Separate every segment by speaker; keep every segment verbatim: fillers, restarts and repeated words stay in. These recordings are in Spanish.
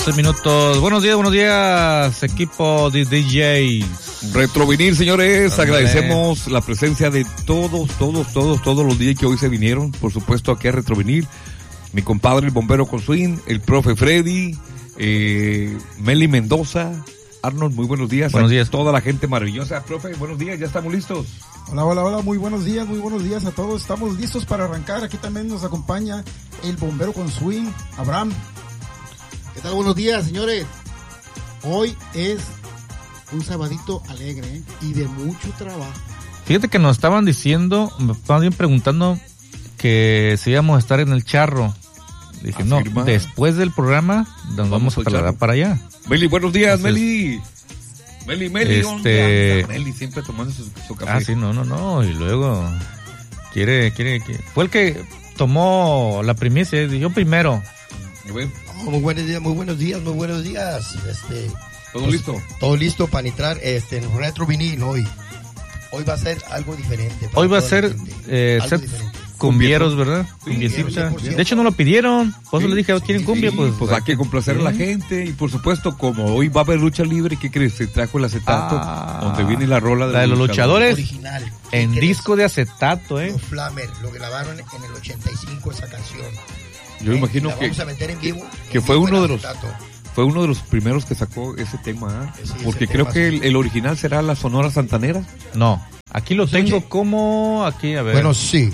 Speaker 1: Tres minutos. Buenos días, buenos días, equipo de D Js.
Speaker 2: Retrovinil, señores. Andale. Agradecemos la presencia de todos, todos, todos, todos los D Js que hoy se vinieron. Por supuesto, aquí a Retrovinil. Mi compadre, el bombero con swing, el profe Freddy, eh, Meli Mendoza. Arnold, muy buenos días.
Speaker 1: Buenos días.
Speaker 2: Toda la gente maravillosa. Profe, buenos días, ya estamos listos.
Speaker 3: Hola, hola, hola, muy buenos días, muy buenos días a todos. Estamos listos para arrancar. Aquí también nos acompaña el bombero con swing, Abraham.
Speaker 4: ¿Qué tal? Buenos días, señores. Hoy es un sabadito alegre, ¿eh? Y de mucho trabajo.
Speaker 1: Fíjate que nos estaban diciendo, me estaban bien preguntando que si íbamos a estar en el charro. Dije, no, después del programa nos vamos, vamos a trasladar para allá.
Speaker 2: Meli, buenos días. Entonces, Meli. Meli, Meli.
Speaker 1: Este...
Speaker 2: Meli siempre tomando su, su café.
Speaker 1: Ah, sí, no, no, no. Y luego quiere, quiere, quiere. Fue el que tomó la primicia. Yo primero.
Speaker 5: Oh, muy buenos días, muy buenos días, muy buenos días. Este,
Speaker 2: ¿Todo pues, listo?
Speaker 5: Todo listo para entrar este, en Retrovinil hoy. Hoy va a ser algo diferente.
Speaker 1: Hoy va a ser eh, set cumbieros, ¿verdad?
Speaker 2: Sí,
Speaker 1: de hecho no lo pidieron, por eso sí, le dije, ¿quieren cumbia?
Speaker 2: Sí,
Speaker 1: pues,
Speaker 2: pues hay que complacer sí. a la gente. Y por supuesto, como hoy va a haber lucha libre, ¿qué crees? Se trajo el acetato, ah, donde viene la rola de,
Speaker 1: la de los luchadores.
Speaker 5: Original.
Speaker 1: En disco de acetato, ¿eh?
Speaker 5: Los Flammer, lo grabaron en el ochenta y cinco esa canción.
Speaker 2: Yo
Speaker 5: ¿Eh?
Speaker 2: imagino
Speaker 5: la
Speaker 2: que,
Speaker 5: vamos a meter en vivo,
Speaker 2: que
Speaker 5: en
Speaker 2: fue
Speaker 5: vivo
Speaker 2: uno de los
Speaker 5: acetato.
Speaker 2: Fue uno de los primeros que sacó ese tema, ¿eh? Sí, porque creo
Speaker 5: tema,
Speaker 2: que
Speaker 5: sí.
Speaker 2: el, el original será la Sonora Santanera.
Speaker 1: No, aquí lo tengo ¿sí? como aquí, a ver.
Speaker 5: Bueno, sí.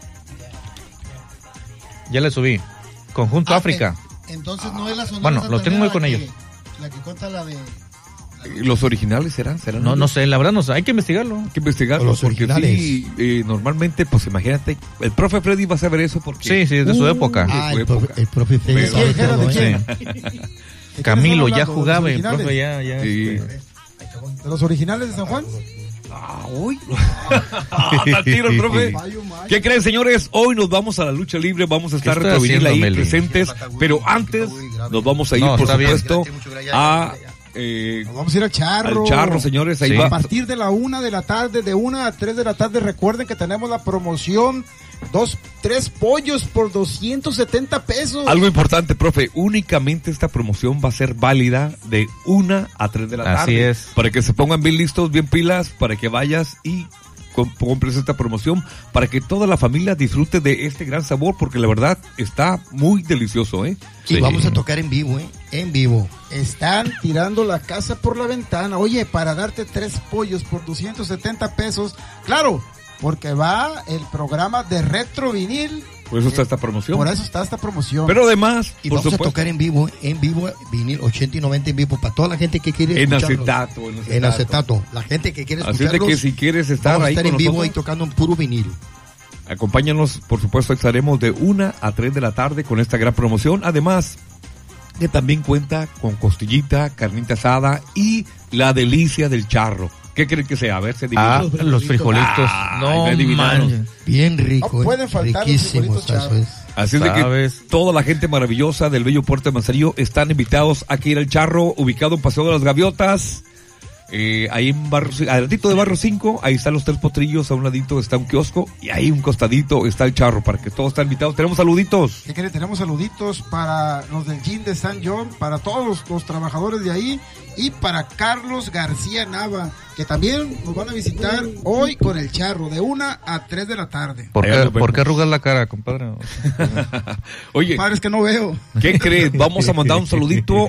Speaker 1: Ya le subí. Conjunto ah, África.
Speaker 4: Entonces no es la Sonora
Speaker 1: Bueno,
Speaker 4: Santanera,
Speaker 1: lo tengo muy con
Speaker 4: que,
Speaker 1: ellos.
Speaker 4: La que cuenta la de...
Speaker 2: ¿Los originales serán? ¿serán
Speaker 1: no, no sé, la verdad no sé, hay que investigarlo.
Speaker 2: Hay que investigarlo, los porque originales. Sí, eh, normalmente, pues imagínate, el profe Freddy va a saber eso porque...
Speaker 1: Sí, sí, de su uh, época.
Speaker 5: Ah,
Speaker 2: de su
Speaker 5: el,
Speaker 2: época.
Speaker 5: Profe, el profe Freddy.
Speaker 3: ¿Quién, ¿Quién, ¿De quién?
Speaker 1: ¿De Camilo ya jugaba, el profe ya... ya
Speaker 2: sí.
Speaker 1: este...
Speaker 3: ¿De los originales de San Juan?
Speaker 2: Ah, uy. Tiro el profe. ¿Qué creen, señores? Hoy nos vamos a la lucha libre, vamos a estar Retrovinil ahí Meli? presentes, pero antes nos vamos a ir, no, por supuesto, a...
Speaker 3: Eh, Nos vamos a ir al charro.
Speaker 2: Al charro, señores. Ahí
Speaker 3: sí.
Speaker 2: va.
Speaker 3: A partir de la una de la tarde, de una a tres de la tarde, recuerden que tenemos la promoción. Dos, tres pollos por doscientos setenta pesos.
Speaker 2: Algo importante, profe. Únicamente esta promoción va a ser válida de una a tres de la tarde.
Speaker 1: Así es.
Speaker 2: Para que se pongan bien listos, bien pilas, para que vayas y compres esta promoción para que toda la familia disfrute de este gran sabor, porque la verdad está muy delicioso, ¿eh?
Speaker 5: Y sí. Vamos a tocar en vivo, ¿eh? En vivo.
Speaker 3: Están tirando la casa por la ventana. Oye, para darte tres pollos por doscientos setenta pesos, claro, porque va el programa de Retrovinil.
Speaker 2: Por eso está esta promoción.
Speaker 3: Por eso está esta promoción.
Speaker 2: Pero además,
Speaker 5: y
Speaker 2: por
Speaker 5: vamos
Speaker 2: supuesto,
Speaker 5: a tocar en vivo, en vivo, vinil ochenta y noventa en vivo, para toda la gente que quiere
Speaker 2: en acetato, en acetato.
Speaker 5: En acetato. La gente que quiere escucharlos.
Speaker 2: Así de que si quieres estar
Speaker 5: vamos
Speaker 2: ahí
Speaker 5: a estar
Speaker 2: con
Speaker 5: en vivo
Speaker 2: nosotros,
Speaker 5: ahí tocando un puro vinil.
Speaker 2: Acompáñanos, por supuesto, estaremos de una a tres de la tarde con esta gran promoción. Además, que también cuenta con costillita, carnita asada y la delicia del charro. ¿Qué creen que sea? A ver, se
Speaker 1: divide. Ah, los frijolitos. Ah, no, man.
Speaker 5: Bien rico.
Speaker 3: No pueden faltar
Speaker 5: riquísimos,
Speaker 3: los
Speaker 5: eso es.
Speaker 2: Así es de que toda la gente maravillosa del bello puerto de Manzanillo están invitados a que ir al charro, ubicado en Paseo de las Gaviotas. Eh, ahí en Barrio, adelantito de Barrio cinco, ahí están los tres potrillos, a un ladito está un kiosco y ahí un costadito está el charro, para que todos estén invitados. Tenemos saluditos.
Speaker 3: ¿Qué quiere? Tenemos saluditos para los del Gym de San John, para todos los, los trabajadores de ahí y para Carlos García Nava, que también nos van a visitar hoy con el charro de una a tres de la tarde.
Speaker 1: ¿Por qué, ¿por qué arrugas la cara, compadre?
Speaker 2: Oye,
Speaker 3: compadre, es que no veo.
Speaker 2: ¿Qué crees? Vamos a mandar un saludito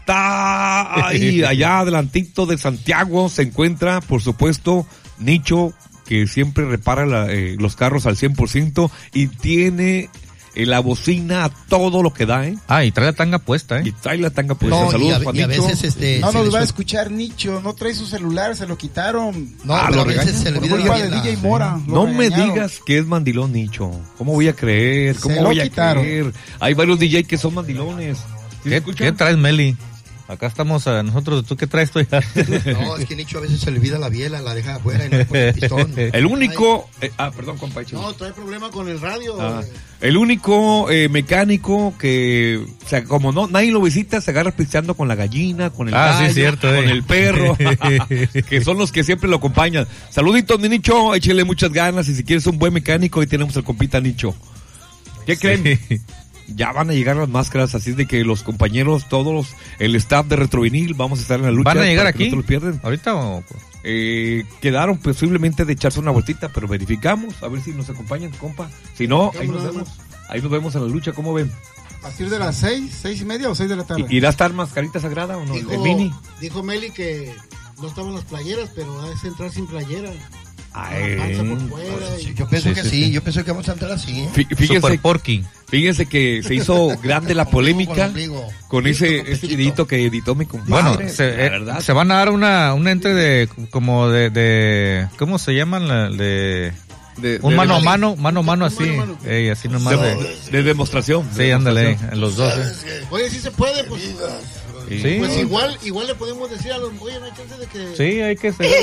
Speaker 2: hasta ahí, allá adelantito de Santiago. Se encuentra, por supuesto, Nicho, que siempre repara la, eh, los carros al cien por ciento y tiene eh, la bocina a todo lo que da, ¿eh?
Speaker 1: Ah, y trae la tanga puesta, ¿eh?
Speaker 2: Y trae la tanga puesta.
Speaker 5: No,
Speaker 2: saludos,
Speaker 5: y a, y a veces este...
Speaker 3: No nos va a escuchar Nicho, no trae su celular, se lo quitaron.
Speaker 5: No,
Speaker 2: ah,
Speaker 5: pero
Speaker 2: lo
Speaker 5: a veces se le olvida
Speaker 3: de D J Mora.
Speaker 2: Sí. No me digas que es mandilón, Nicho. ¿Cómo voy a creer? ¿Cómo
Speaker 3: se
Speaker 2: voy a
Speaker 3: quitaron.
Speaker 2: creer? Hay varios D J que son mandilones. ¿Sí
Speaker 1: ¿Qué, ¿Qué traes, Meli? Acá estamos a nosotros. ¿Tú qué traes tú ya?
Speaker 5: No, es que Nicho a veces se le olvida la biela, la deja afuera y no le pone el pistón.
Speaker 2: El único... Eh, ah, perdón, compa.
Speaker 4: No, trae problema con el radio.
Speaker 2: Ah, el único eh, mecánico que, o sea, como no nadie lo visita, se agarra pisteando con la gallina, con el
Speaker 1: ah,
Speaker 2: gallo,
Speaker 1: sí, cierto,
Speaker 2: con
Speaker 1: eh.
Speaker 2: el perro, que son los que siempre lo acompañan. Saluditos, mi Nicho, échele muchas ganas y si quieres un buen mecánico, ahí tenemos al compita Nicho. ¿Qué creen?
Speaker 1: Sí.
Speaker 2: ya van a llegar las máscaras, así de que los compañeros, todos, el staff de Retrovinil, vamos a estar en la lucha.
Speaker 1: ¿Van a llegar aquí?
Speaker 2: No se lo pierden.
Speaker 1: ¿Ahorita o...?
Speaker 2: Eh, quedaron posiblemente de echarse una vueltita, pero verificamos, a ver si nos acompañan, compa. Si no, ahí nos vemos. Ahí nos vemos en la lucha, ¿cómo ven?
Speaker 3: ¿A partir de las seis, seis y media o seis de la tarde?
Speaker 2: ¿Irá a estar mascarita sagrada o no?
Speaker 4: Dijo,
Speaker 2: ¿El mini?
Speaker 4: Dijo Meli que no estaban las playeras, pero es entrar sin playera.
Speaker 2: Ay,
Speaker 4: panza por fuera y...
Speaker 5: Sí, yo pienso
Speaker 1: Sí,
Speaker 5: que
Speaker 1: sí,
Speaker 5: sí,
Speaker 1: sí.
Speaker 5: yo pienso que vamos a entrar así, ¿eh?
Speaker 2: Fí- Fíjense,
Speaker 1: Super Porky.
Speaker 2: fíjense que se hizo grande la polémica
Speaker 5: Ombligo,
Speaker 2: con
Speaker 5: listo,
Speaker 2: ese,
Speaker 5: con
Speaker 2: ese
Speaker 5: pechito.
Speaker 2: videito que editó mi compadre.
Speaker 1: Bueno, se,
Speaker 2: la
Speaker 1: eh,
Speaker 2: verdad.
Speaker 1: se van a dar una, una entre de, como de, de, ¿cómo se llaman? La- De,
Speaker 2: de,
Speaker 1: un
Speaker 2: de-
Speaker 1: mano a
Speaker 2: de-
Speaker 1: mano, mano a mano
Speaker 4: Un
Speaker 1: así,
Speaker 4: mano a mano.
Speaker 1: ey, así nomás de,
Speaker 2: de, de demostración.
Speaker 1: sí,
Speaker 2: de
Speaker 1: ándale,
Speaker 2: demostración.
Speaker 1: en los dos, eh.
Speaker 4: Oye, si se puede, pues,
Speaker 1: Sí,
Speaker 4: pues igual, igual le podemos decir a los, oye, no hay chance de que...
Speaker 1: sí, hay que ser.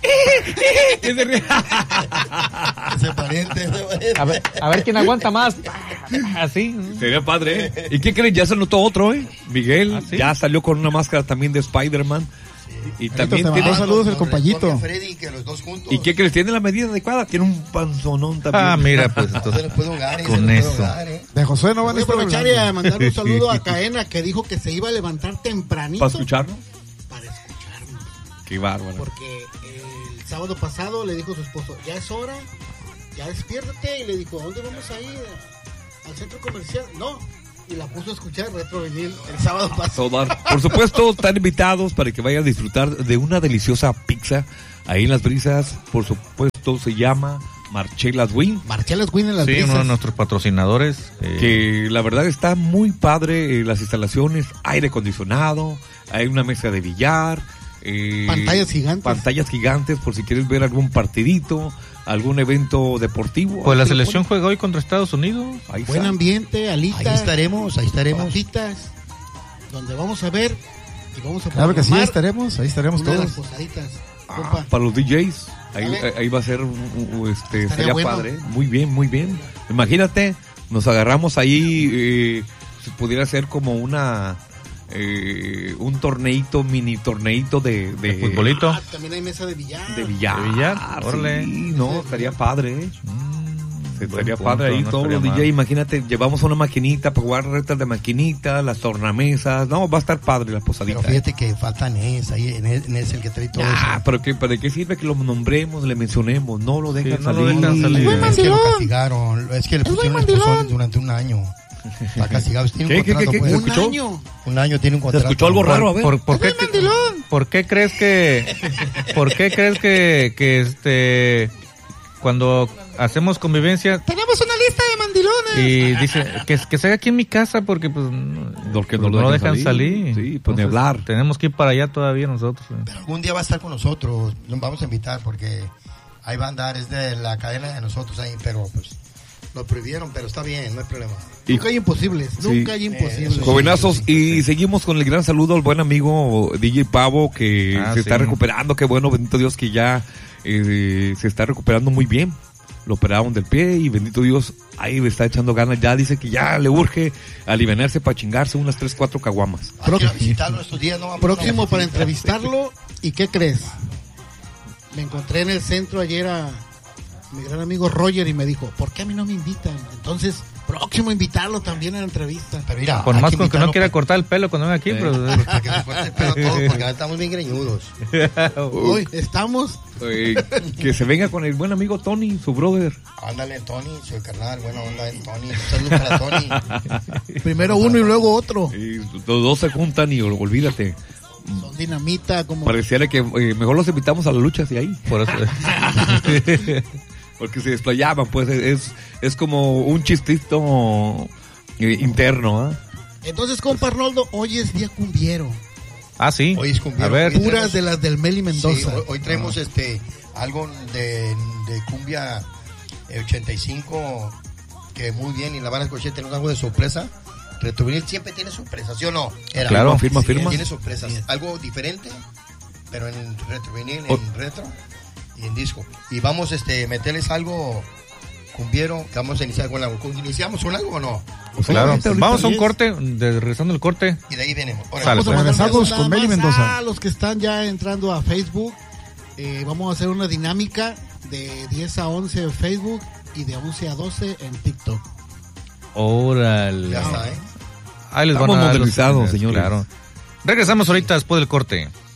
Speaker 2: Ese ríe.
Speaker 5: Ese pariente, ese pariente.
Speaker 1: A ver, a ver quién aguanta más. Así.
Speaker 2: Sería padre, ¿eh? ¿Y qué creen? Ya se notó otro, ¿eh? Miguel
Speaker 1: ¿Ah, sí?
Speaker 2: ya salió con una máscara también de Spider-Man. Y también
Speaker 3: te
Speaker 2: tiene...
Speaker 3: mandó saludos el
Speaker 5: Nos
Speaker 3: compayito.
Speaker 5: responde Freddy que los dos juntos.
Speaker 2: ¿Y qué crees? ¿Tiene la medida adecuada? Tiene un panzonón también.
Speaker 1: Ah, mira, pues
Speaker 5: Se
Speaker 1: entonces.
Speaker 5: nos puede ahogar, ¿eh?
Speaker 1: con
Speaker 5: Se nos puede
Speaker 1: eso.
Speaker 5: ahogar, ¿eh?
Speaker 3: De Josué no van a
Speaker 4: Voy a
Speaker 3: estar
Speaker 4: aprovechar y
Speaker 3: hablando.
Speaker 4: a mandar un saludo a Caena, que dijo que se iba a levantar tempranito
Speaker 2: ¿Para escucharnos?
Speaker 4: para escucharnos.
Speaker 2: Qué bárbaro.
Speaker 4: Porque el sábado pasado le dijo a su esposo, ya es hora, ya despiértate. Y le dijo, ¿a dónde vamos a ir? ¿Al centro comercial? No. Y la puso a escuchar Retro Vinil el sábado pasado.
Speaker 2: Todas. Por supuesto, están invitados para que vayan a disfrutar de una deliciosa pizza ahí en Las Brisas. Por supuesto, se llama Marchelas Wing,
Speaker 4: Marchelas Win en las
Speaker 1: Sí,
Speaker 4: brisas.
Speaker 1: uno de nuestros patrocinadores. eh,
Speaker 2: que la verdad está muy padre. eh, las instalaciones, aire acondicionado, hay una mesa de billar. eh,
Speaker 4: Pantallas gigantes.
Speaker 2: Pantallas gigantes por si quieres ver algún partidito, algún evento deportivo.
Speaker 1: Pues la
Speaker 2: Ahí te lo
Speaker 1: selección
Speaker 2: ponen.
Speaker 1: juega hoy contra Estados Unidos.
Speaker 2: Ahí
Speaker 4: Buen
Speaker 2: está.
Speaker 4: ambiente, alitas.
Speaker 5: Ahí estaremos, ahí estaremos.
Speaker 4: Papitas, donde vamos a ver y vamos a
Speaker 3: Claro que sí, ahí
Speaker 4: programar
Speaker 3: estaremos, ahí estaremos
Speaker 4: una de
Speaker 3: todos.
Speaker 4: las posaditas.
Speaker 2: Ah,
Speaker 4: Compa.
Speaker 2: para los D Js, ahí,
Speaker 4: Dale.
Speaker 2: ahí va a ser, uh, uh, este,
Speaker 4: Estaría
Speaker 2: sería
Speaker 4: bueno.
Speaker 2: padre, ¿eh? Muy bien, muy bien. Imagínate, nos agarramos ahí, eh, si pudiera ser como una, eh, un torneito, mini torneito de, de,
Speaker 1: De futbolito.
Speaker 4: Ah, también hay mesa de billar.
Speaker 2: de billar.
Speaker 1: De billar, órale.
Speaker 2: Sí, no, estaría padre, ¿eh?
Speaker 1: Mm,
Speaker 2: Estaría
Speaker 1: buen
Speaker 2: padre
Speaker 1: punto,
Speaker 2: ahí
Speaker 1: no
Speaker 2: todos los
Speaker 1: estaría
Speaker 2: D Js,
Speaker 1: mal.
Speaker 2: imagínate, llevamos una maquinita para jugar retas de maquinita, las tornamesas, no, va a estar padre la posadita.
Speaker 5: Pero fíjate que faltan es, ahí en es, en es el que trae todo
Speaker 2: Ah,
Speaker 5: eso.
Speaker 2: pero qué, ¿para qué sirve que lo nombremos, le mencionemos? No lo dejan
Speaker 1: Sí, no lo
Speaker 2: salir.
Speaker 1: dejan salir.
Speaker 5: Es que lo castigaron, es que le pusieron expulsiones durante un año. Está castigado, tiene un
Speaker 2: ¿Qué, qué,
Speaker 5: contrato,
Speaker 2: qué,
Speaker 5: pues.
Speaker 2: qué?
Speaker 4: Un
Speaker 2: ¿Escuchó?
Speaker 4: año.
Speaker 5: Un año tiene un
Speaker 2: ¿Se
Speaker 5: contrato.
Speaker 2: escuchó algo raro? A ver.
Speaker 1: ¿Por, por qué, ¿Por qué crees que, por qué crees que, que este, cuando hacemos convivencia
Speaker 4: Tenemos una lista de mandilones.
Speaker 1: y dice que, que se haga aquí en mi casa porque pues no,
Speaker 2: Porque
Speaker 1: pues, no lo dejan salir?
Speaker 2: Sí, pues ni
Speaker 1: Entonces,
Speaker 2: hablar.
Speaker 1: Tenemos que ir para allá todavía nosotros. eh.
Speaker 5: Pero algún día va a estar con nosotros, nos vamos a invitar porque ahí va a andar, es de la cadena de nosotros ahí, pero pues lo prohibieron, pero está bien, no hay problema.
Speaker 2: Y-
Speaker 4: Nunca hay imposibles.
Speaker 2: Sí.
Speaker 4: Nunca hay imposibles.
Speaker 5: Eh,
Speaker 2: Jovenazos, y seguimos con el gran saludo al buen amigo D J Pavo que
Speaker 1: Ah,
Speaker 2: se está
Speaker 1: sí.
Speaker 2: recuperando. Qué bueno, bendito Dios que ya eh, se está recuperando muy bien. Lo operaron del pie y bendito Dios, ahí le está echando ganas. Ya dice que ya le urge alivianarse para chingarse unas tres, cuatro caguamas.
Speaker 5: Hay que ir a visitarlo estos días, ¿no?
Speaker 4: Próximo
Speaker 5: Vamos a
Speaker 4: para
Speaker 5: visitar.
Speaker 4: entrevistarlo. ¿Y qué crees? Me encontré en el centro ayer a mi gran amigo Roger y me dijo, ¿por qué a mí no me invitan? Entonces, próximo invitarlo también a la entrevista.
Speaker 5: Pero mira,
Speaker 1: Con
Speaker 5: hay
Speaker 1: más
Speaker 5: que
Speaker 1: con que no
Speaker 5: invitarlo
Speaker 1: quiera
Speaker 5: para-
Speaker 1: cortar el pelo cuando venga aquí, pero
Speaker 5: pues, para que se corte el pelo todo, porque ahora estamos bien greñudos.
Speaker 4: Hoy estamos.
Speaker 2: Eh, que se venga con el buen amigo Tony, su brother.
Speaker 5: Ándale, Tony, soy carnal, buena onda, eh, Tony. Un saludo para Tony.
Speaker 4: Primero uno y luego otro.
Speaker 2: Y los dos se juntan y ol- olvídate.
Speaker 4: Son dinamita como...
Speaker 2: Pareciera que eh, mejor los invitamos a las luchas de ahí.
Speaker 1: por eso.
Speaker 2: Porque se desplayaban, pues es, es como un chistito eh, interno. ¿Ah?
Speaker 4: Entonces, compa Arnoldo, hoy es día cumbiero.
Speaker 1: Ah, sí.
Speaker 5: Hoy es cumbiero.
Speaker 1: A ver,
Speaker 5: Hoy
Speaker 4: Puras de las del Meli
Speaker 5: Sí,
Speaker 4: Mendoza.
Speaker 5: hoy, hoy traemos este algo de, de cumbia eh, ochenta y cinco que muy bien, y la van a escuchar, tenemos algo de sorpresa. Retrovinil siempre tiene sorpresas, ¿sí o no? Era,
Speaker 1: Claro.
Speaker 2: Firma,
Speaker 5: Sí,
Speaker 2: firma.
Speaker 5: Tiene sorpresas, algo diferente, pero en Retrovinil, en
Speaker 2: Oh.
Speaker 5: retro y en disco. Y vamos este meterles algo cumbiero, que vamos a iniciar con algo. ¿Iniciamos con algo o no?
Speaker 1: claro.
Speaker 4: ahorita
Speaker 1: Vamos a un
Speaker 4: es.
Speaker 1: corte, de, regresando el corte.
Speaker 5: Y de ahí venimos. Órale.
Speaker 1: Sale.
Speaker 4: Vamos a mandar
Speaker 3: Regresamos
Speaker 4: saludos
Speaker 3: con
Speaker 4: nada
Speaker 3: Meli
Speaker 4: más
Speaker 3: Mendoza.
Speaker 4: a los que están ya entrando a Facebook. Eh, vamos a hacer una dinámica de diez a once en Facebook y de once a doce en TikTok.
Speaker 1: Órale.
Speaker 5: Ya está, ¿eh?
Speaker 1: Ahí les
Speaker 2: Estamos
Speaker 1: van a dar los-
Speaker 2: modernizados, señores.
Speaker 1: Claro. Regresamos ahorita después del corte.